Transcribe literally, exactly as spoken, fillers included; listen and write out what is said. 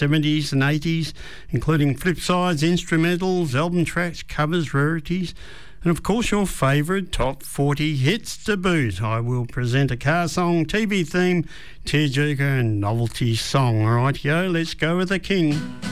seventies and eighties, including flip sides, instrumentals, album tracks, covers, rarities, and of course your favourite top forty hits to boot. I will present a car song, T V theme, tearjerker and novelty song. All right, yo, let's go with the king.